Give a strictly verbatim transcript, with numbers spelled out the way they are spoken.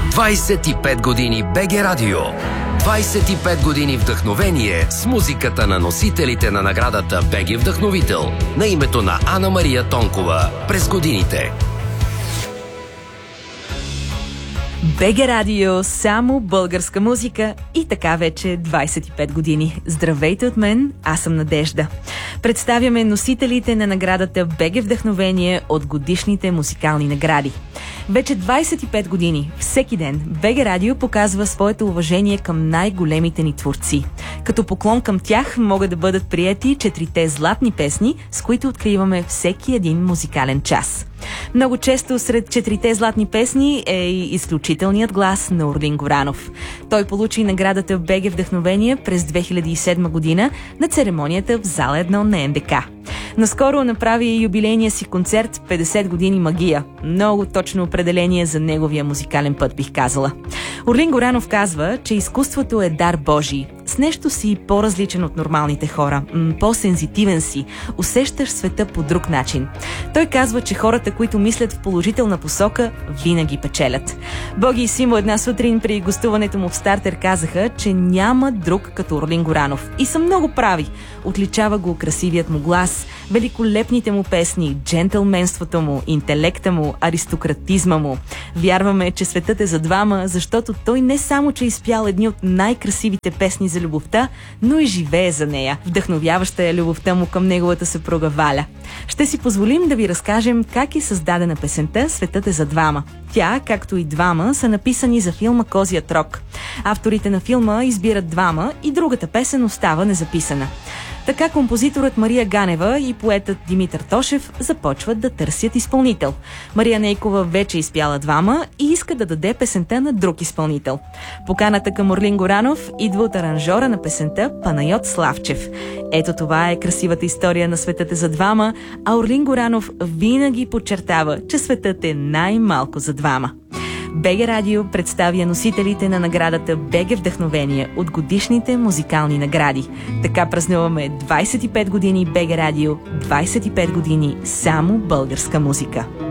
двайсет и пет години БГ Радио. двайсет и пет години вдъхновение с музиката на носителите на наградата БГ Вдъхновител на името на Ана Мария Тонкова през годините. БГ Радио, само българска музика и така вече двайсет и пет години. Здравейте от мен, аз съм Надежда. Представяме носителите на наградата БГ Вдъхновение от годишните музикални награди. Вече двайсет и пет години, всеки ден, БГ Радио показва своето уважение към най-големите ни творци. Като поклон към тях могат да бъдат приети четирите златни песни, с които откриваме всеки един музикален час. Много често сред четирите златни песни е и изключителният глас на Орлин Горанов. Той получи наградата БГ Вдъхновение през две хиляди и седма година на церемонията в зала едно на Н Д К. Наскоро направи юбилейния си концерт петдесет години магия. Много точно определение за неговия музикален път, бих казала. Орлин Горанов казва, че изкуството е дар Божий. С нещо си по-различен от нормалните хора. М- по-сензитивен си. Усещаш света по друг начин. Той казва, че хората, които мислят в положителна посока, винаги печелят. Боги и Симо една сутрин при гостуването му в Стартер казаха, че няма друг като Орлин Горанов. И са много прави. Отличава го красивият му глас, великолепните му песни, джентълменството му, интелекта му, аристократизма му. Вярваме, че светът е за двама, защото той не само, че изпял едни от най-красивите песни за любовта, но и живее за нея. Вдъхновяваща е любовта му към неговата съпруга Валя. Ще си позволим да ви разкажем как е създадена песента "Светът е за двама". Тя, както и двама, са написани за филма "Козият рог". Авторите на филма избират двама и другата песен остава незаписана. Така композиторът Мария Ганева и поетът Димитър Тошев започват да търсят изпълнител. Мария Нейкова вече изпяла двама и иска да даде песента на друг изпълнител. Поканата към Орлин Горанов идва от аранжора на песента Панайот Славчев. Ето това е красивата история на "Светът е за двама", а Орлин Горанов винаги подчертава, че светът е най-малко за двама. БГ Радио представя носителите на наградата БГ Вдъхновение от годишните музикални награди. Така празнуваме двайсет и пет години БГ Радио, двайсет и пет години само българска музика.